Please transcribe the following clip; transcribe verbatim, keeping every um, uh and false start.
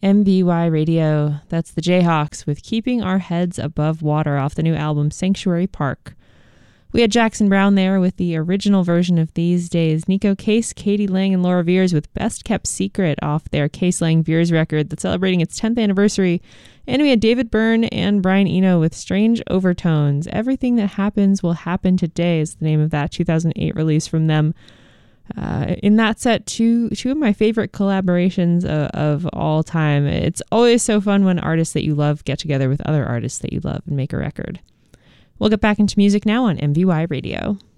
M V Y Radio. That's the Jayhawks with Keeping Our Heads Above Water off the new album Sanctuary Park. We had Jackson Browne there with the original version of These Days. Nico Case, Katie Lang, and Laura Veers with Best Kept Secret off their Case Lang Veers record that's celebrating its tenth anniversary. And we had David Byrne and Brian Eno with Strange Overtones. Everything That Happens Will Happen Today is the name of that two thousand eight release from them. Uh, in that set, two two of my favorite collaborations of, of all time. It's always so fun when artists that you love get together with other artists that you love and make a record. We'll get back into music now on M V Y Radio.